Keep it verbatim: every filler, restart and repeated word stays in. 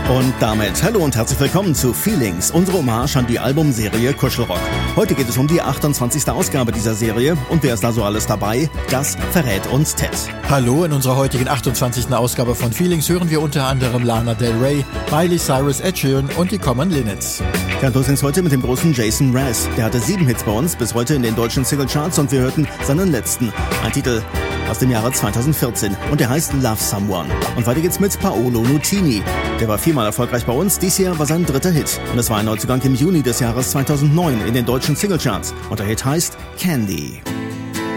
Und damit hallo und herzlich willkommen zu Feelings, unsere Hommage an die Albumserie Kuschelrock. Heute geht es um die achtundzwanzigste Ausgabe dieser Serie und wer ist da so alles dabei? Das verrät uns Ted. Hallo, in unserer heutigen achtundzwanzigsten Ausgabe von Feelings hören wir unter anderem Lana Del Rey, Miley Cyrus, Ed Sheeran und die Common Linnets. Ja, los geht's heute mit dem großen Jason Mraz. Der hatte sieben Hits bei uns, bis heute in den deutschen Singlecharts und wir hörten seinen letzten. Ein Titel aus dem Jahre zweitausendvierzehn und der heißt Love Someone. Und weiter geht's mit Paolo Nutini. Der war viermal erfolgreich bei uns, dies Jahr war sein dritter Hit. Und es war ein Neuzugang im Juni des Jahres zweitausendneun in den deutschen Singlecharts. Und der Hit heißt Candy.